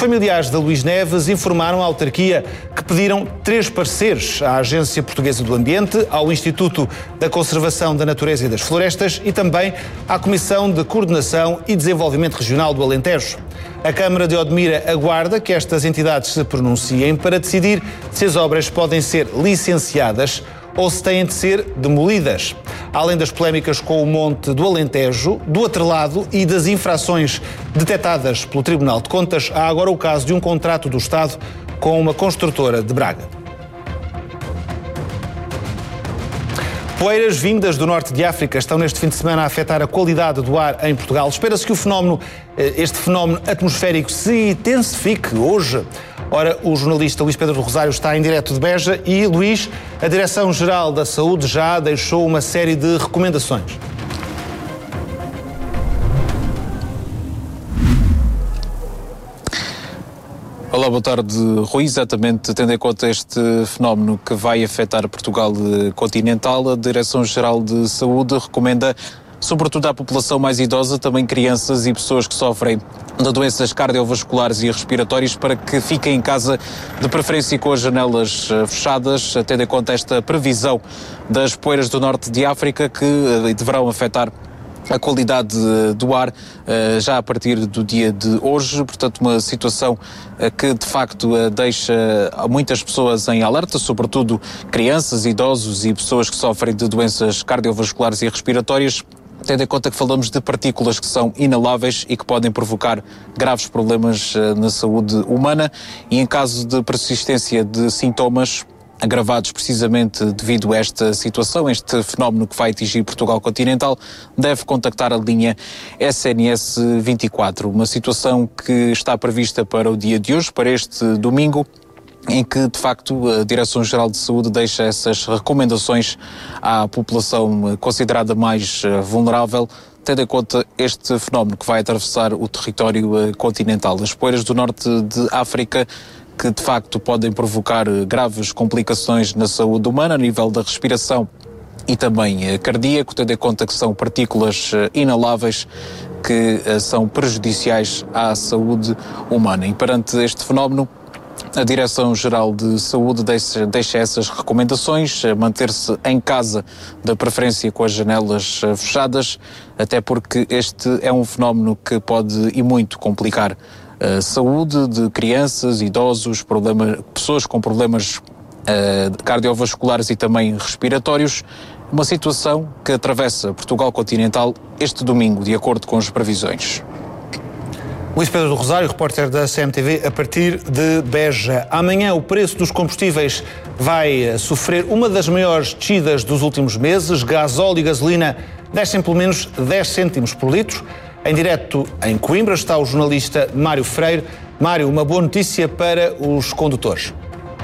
familiares da Luís Neves informaram à autarquia que pediram 3 pareceres à Agência Portuguesa do Ambiente, ao Instituto da Conservação da Natureza e das Florestas e também à Comissão de Coordenação e Desenvolvimento Regional do Alentejo. A Câmara de Odmira aguarda que estas entidades se pronunciem para decidir se as obras podem ser licenciadas ou se têm de ser demolidas. Além das polémicas com o Monte do Alentejo, do atrelado e das infrações detectadas pelo Tribunal de Contas, há agora o caso de um contrato do Estado com uma construtora de Braga. Poeiras vindas do norte de África estão neste fim de semana a afetar a qualidade do ar em Portugal. Espera-se que este fenómeno atmosférico se intensifique hoje. Ora, o jornalista Luís Pedro do Rosário está em direto de Beja e, Luís, a Direção-Geral da Saúde já deixou uma série de recomendações. Olá, boa tarde, Rui. Exatamente, tendo em conta este fenómeno que vai afetar Portugal continental, a Direção-Geral de Saúde recomenda, sobretudo à população mais idosa, também crianças e pessoas que sofrem de doenças cardiovasculares e respiratórias, para que fiquem em casa, de preferência com as janelas fechadas, tendo em conta esta previsão das poeiras do norte de África que deverão afetar a qualidade do ar já a partir do dia de hoje. Portanto, uma situação que de facto deixa muitas pessoas em alerta, sobretudo crianças, idosos e pessoas que sofrem de doenças cardiovasculares e respiratórias, tendo em conta que falamos de partículas que são inaláveis e que podem provocar graves problemas na saúde humana, e em caso de persistência de sintomas agravados precisamente devido a esta situação, este fenómeno que vai atingir Portugal continental, deve contactar a linha SNS 24, uma situação que está prevista para o dia de hoje, para este domingo, em que, de facto, a Direção-Geral de Saúde deixa essas recomendações à população considerada mais vulnerável, tendo em conta este fenómeno que vai atravessar o território continental. As poeiras do norte de África, que de facto podem provocar graves complicações na saúde humana, a nível da respiração e também cardíaco, tendo em conta que são partículas inaláveis que são prejudiciais à saúde humana. E perante este fenómeno, a Direção-Geral de Saúde deixa essas recomendações, manter-se em casa, de preferência com as janelas fechadas, até porque este é um fenómeno que pode e muito complicar a saúde de crianças, idosos, pessoas com problemas cardiovasculares e também respiratórios, uma situação que atravessa Portugal continental este domingo, de acordo com as previsões. Luís Pedro do Rosário, repórter da CMTV, a partir de Beja. Amanhã o preço dos combustíveis vai sofrer uma das maiores descidas dos últimos meses. Gasóleo e gasolina descem pelo menos 10 cêntimos por litro. Em direto em Coimbra está o jornalista Mário Freire. Mário, uma boa notícia para os condutores.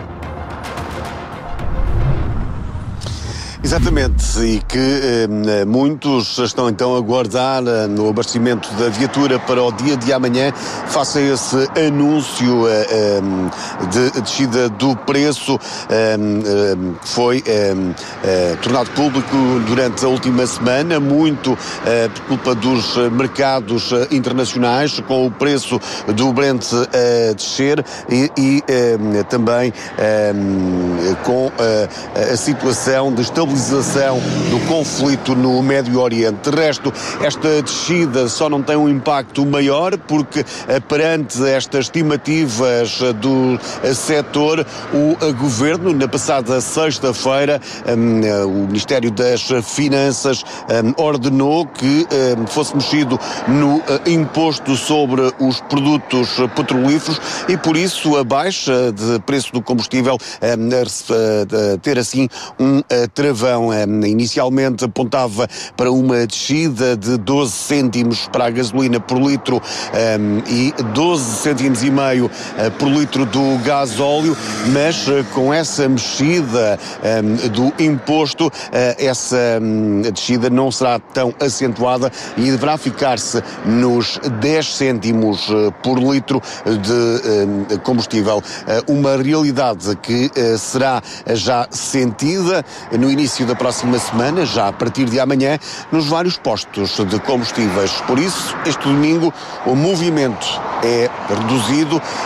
Exatamente, e que muitos estão então a aguardar no abastecimento da viatura para o dia de amanhã, face a esse anúncio de descida do preço, foi tornado público durante a última semana, muito por culpa dos mercados internacionais, com o preço do Brent a descer e também com a situação de estabilização do conflito no Médio Oriente. De resto, esta descida só não tem um impacto maior porque, perante estas estimativas do setor, o Governo, na passada sexta-feira, o Ministério das Finanças ordenou que fosse mexido no imposto sobre os produtos petrolíferos e, por isso, a baixa de preço do combustível ter assim um travão. Inicialmente apontava para uma descida de 12 cêntimos para a gasolina por litro e 12 cêntimos e meio por litro do gasóleo, mas com essa mexida do imposto, essa descida não será tão acentuada e deverá ficar-se nos 10 cêntimos por litro de combustível. Uma realidade que será já sentida no início da próxima semana, já a partir de amanhã, nos vários postos de combustíveis. Por isso, este domingo, o movimento é reduzido